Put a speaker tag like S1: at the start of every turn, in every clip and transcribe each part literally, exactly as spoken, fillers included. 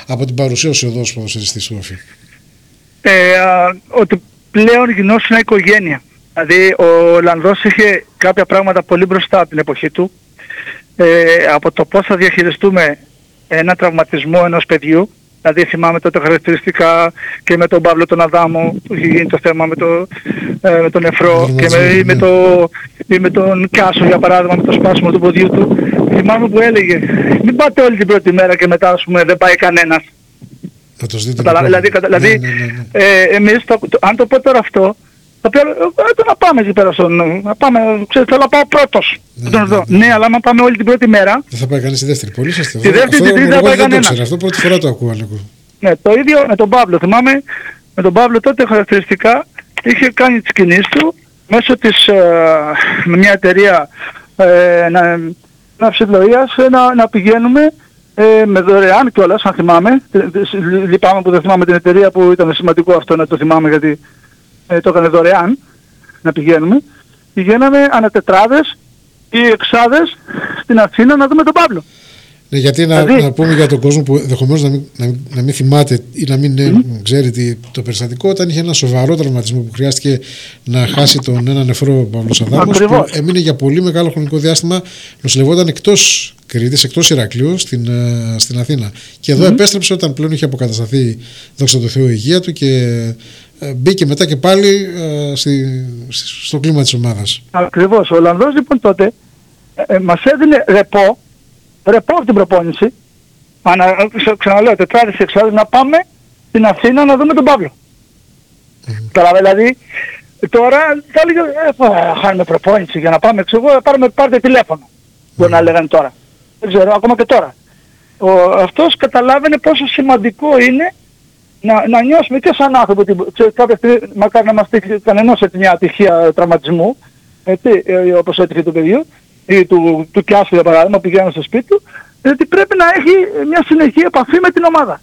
S1: από την παρουσία σου εδώ ως ποδοσφαιριστής του Όφη?
S2: Ε, α, ότι πλέον γινόταν μια οικογένεια. Δηλαδή ο Ολλανδός είχε κάποια πράγματα πολύ μπροστά από την εποχή του. Ε, από το πώς θα διαχειριστούμε ένα τραυματισμό ενός παιδιού. Δηλαδή θυμάμαι τότε χαρακτηριστικά και με τον Παύλο τον Αδάμο που είχε γίνει το θέμα με, το, ε, με τον νεφρό και με, με, το, με τον Κάσο για παράδειγμα με το σπάσιμο του ποδιού του. Θυμάμαι που έλεγε μην πάτε όλη την πρώτη μέρα και μετά ας πούμε δεν πάει κανένας.
S1: Θα το δείτε.
S2: Δηλαδή, δηλαδή ναι, ναι, ναι, ναι. Ε, εμείς το, το, αν το πω τώρα αυτό θα πει ε, να πάμε εκεί πέρα στον, να πάμε, ξέρεις, θέλω να πάω πρώτος. Ναι, ναι, ναι, ναι. ναι, αλλά άμα πάμε όλη την πρώτη μέρα
S1: δεν θα πάει κανείς στη δεύτερη. Πολύ σωστά.
S2: Στη δεύτερη, τη τρίτη δεν θα πάει κανένας.
S1: Αυτό πρώτη φορά το ακούω.
S2: Ναι, το ίδιο με τον Παύλο. Θυμάμαι με τον Παύλο τότε χαρακτηριστικά είχε κάνει τις κινήσεις του μέσω της, ε, με μια εταιρεία ε, να, ναυσιπλοείας ε, να, να πηγαίνουμε ε, με δωρεάν κιόλας, αν θυμάμαι. Λυπάμαι που δεν θυμάμαι την εταιρεία που ήταν σημαντικό αυτό να το θυμάμαι γιατί ε, το έκανε δωρεάν να πηγαίνουμε. Πηγαίναμε ανατετράδες ή εξάδες στην Αθήνα να δούμε τον Παύλο.
S1: Ναι, γιατί να, δηλαδή, να πούμε για τον κόσμο που ενδεχομένως να, μην, να, να μην θυμάται ή να μην mm-hmm. ξέρει τι, το περιστατικό, όταν είχε ένα σοβαρό τραυματισμό που χρειάστηκε να χάσει τον ένα νεφρό Παύλος Αδάμος, που έμεινε για πολύ μεγάλο χρονικό διάστημα, νοσηλευόταν εκτός Κρήτης, εκτός Ηρακλείου στην, στην Αθήνα. Και εδώ mm-hmm. επέστρεψε όταν πλέον είχε αποκατασταθεί, δόξα τω Θεώ, η υγεία του και ε, μπήκε μετά και πάλι ε, στη, στο κλίμα της ομάδας.
S2: Ακριβώς. Ο Ολλανδός λοιπόν τότε ε, ε, μας έδινε ρεπό. Ρεπό από την προπόνηση, ανα, ξαναλέω τετράδες και εξάδες να πάμε στην Αθήνα να δούμε τον Παύλο. Mm-hmm. Δηλαδή τώρα θα έλεγε ε, χάνουμε προπόνηση για να πάμε, ξέρω εγώ, πάρουμε, πάρτε τηλέφωνο. Mm-hmm. Μπορεί να λέγανε τώρα. Δεν ξέρω, ακόμα και τώρα. Ο, αυτός καταλάβαινε πόσο σημαντικό είναι να, να νιώσουμε και σαν άνθρωποι, ότι κάποια στιγμή μακάρι να μας τύχει κανενός έτσι μια ατυχία τραυματισμού, έτσι, όπως έτυχε του παιδιού, ή του, του Κιάσου για παράδειγμα, πηγαίνω στο σπίτι του, γιατί πρέπει να έχει μια συνεχή επαφή με την ομάδα.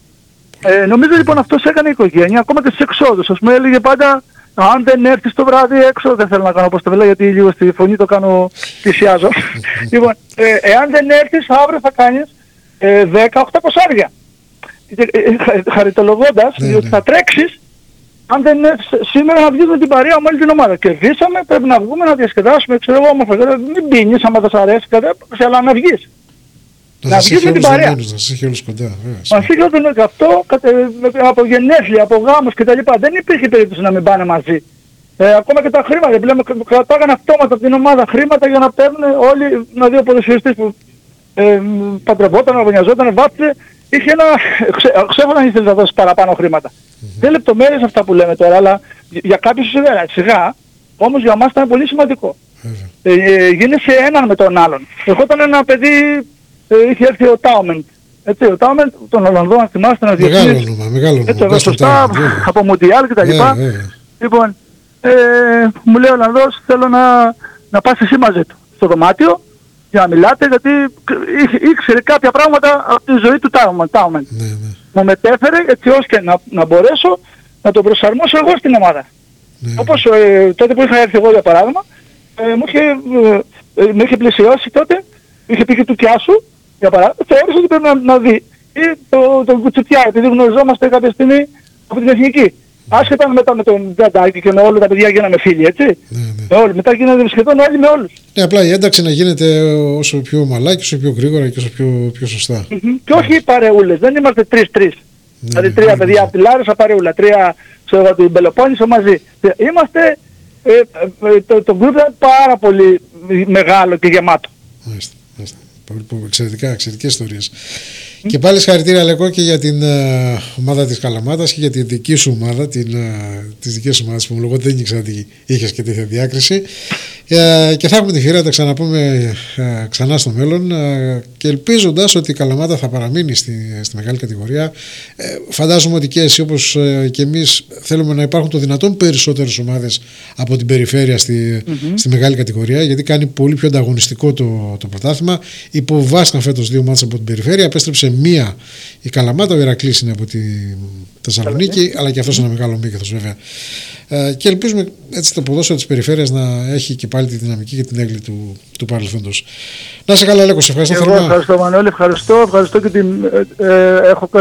S2: Ε, νομίζω λοιπόν αυτός έκανε η οικογένεια, ακόμα και στις εξόδους. Ας πούμε έλεγε πάντα, αν δεν έρθεις το βράδυ έξω, δεν θέλω να κάνω όπως το λέω, γιατί λίγο στη φωνή το κάνω, πλησιάζω. Λοιπόν, ε, εάν δεν έρθεις, αύριο θα κάνεις ε, δέκα οκτώ κοσάρια. Ε, ε, χαριτολογώντας, διότι θα τρέξεις, αν δεν είναι σήμερα να βγεις με την παρέα με όλη την ομάδα. Κερδίσαμε, πρέπει να βγούμε να διασκεδάσουμε, ξέρω εγώ όμορφα. Μην πίνεις άμα δεν σ' αρέσει, αλλά να βγεις.
S1: Να, να βγεις με την παρέα. Να σας έχει όλους κοντά.
S2: Μας είχε όλους και αυτό από γενέθλια, από γάμους κτλ. Δεν υπήρχε περίπτωση να μην πάνε μαζί. Ε, ακόμα και τα χρήματα, δηλαδή κρατάγανε αυτόματα από την ομάδα χρήματα για να παίρνουν όλοι, δηλαδή ο ποδοσφαιριστής που ε, παντρευόταν, αγωνιαζόταν, βάφτιζε. Είχε ένα, ξέ, ξέφωναν ήθελε να δώσει παραπάνω χρήματα. Mm-hmm. Δεν λεπτομέρειες αυτά που λέμε τώρα, αλλά για κάποιους σιγά, σιγά, όμως για μας ήταν πολύ σημαντικό. Mm-hmm. Ε, ε, γίνεσαι έναν με τον άλλον. Ερχόταν ένα παιδί, ε, είχε έρθει ο Τάουμεν. Έτσι, ο Τάουμεν, τον Ολλανδό, αν θυμάστε, να διευθύνει.
S1: Μεγάλο όνομα, μεγάλο όνομα.
S2: Έτσι, σωστά, από Μουντιάλ και τα λοιπά. Yeah, yeah. Λοιπόν, ε, μου λέει ο Ολλανδός, θέλω να, να πας εσύ μαζί του στο δωμάτιο, για να μιλάτε, γιατί ήξερε κάποια πράγματα από τη ζωή του Τάουμεν. Ναι, ναι. Μου μετέφερε έτσι ώστε να, να μπορέσω να τον προσαρμόσω εγώ στην ομάδα. Ναι, όπως ε, τότε που είχα έρθει εγώ για παράδειγμα, ε, μου, είχε, ε, ε, με είχε πλησιώσει τότε, είχε πει και του Κιάσου, για παράδειγμα, θεώρησε ότι πρέπει να, να δει. Ή τον το Κουτσουτιά, επειδή γνωριζόμαστε κάποια στιγμή από την εθνική. Άσχετα μετά με τον Τζαντάκη και με όλα τα παιδιά γίναμε φίλοι, έτσι. Ναι, ναι. Με όλοι. Μετά γίνανε σχεδόν όλοι με όλους.
S1: Ναι, απλά η ένταξη να γίνεται όσο πιο μαλά και όσο πιο γρήγορα και όσο πιο, πιο σωστά.
S2: Mm-hmm. Και όχι οι παρεούλες, δεν είμαστε τρεις-τρεις. Ναι, δηλαδή τρία ναι, παιδιά ναι. από τη Λάρισα παρεούλα, τρία ξέρω από την Πελοπόννησο μαζί. Είμαστε, ε, ε, το, το γκρουπ ήταν πάρα πολύ μεγάλο και γεμάτο.
S1: Μάλιστα, μάλιστα. Εξαιρετικά, εξαιρετικές ιστορίες. Mm. Και πάλι συγχαρητήρια Αλέκο και για την uh, ομάδα της Καλαμάτας και για την δική σου ομάδα, την, uh, τις δικές σου ομάδες που μου λόγω δεν ήξερα ότι είχες και τέτοια διάκριση. Uh, και θα έχουμε τη φύρα να τα ξαναπούμε uh, ξανά στο μέλλον uh, και ελπίζοντας ότι η Καλαμάτα θα παραμείνει στη, στη μεγάλη κατηγορία. Uh, φαντάζομαι ότι και εσύ όπως uh, και εμείς θέλουμε να υπάρχουν το δυνατόν περισσότερες ομάδες από την περιφέρεια στη, mm-hmm. στη μεγάλη κατηγορία, γιατί κάνει πολύ πιο ανταγωνιστικό το, το πρωτάθλημα. Υποβάσκαν φέτος δύο μάτς από την περιφέρεια, επέστρεψε μία η Καλαμάτα, ο Ηρακλής είναι από τη Θεσσαλονίκη, αλλά και αυτός ένα μεγάλο μέγεθος βέβαια. Ε, και ελπίζουμε έτσι το ποδόσφαιρο της περιφέρειας να έχει και πάλι τη δυναμική και την έγκλη του, του παρελθόντος. Να είσαι καλά Αλέκο, σε ευχαριστώ.
S2: Εγώ ευχαριστώ Μανώλη, ευχαριστώ, ευχαριστώ και την, ε, ε, έχω